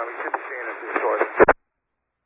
You should be seeing it through the source.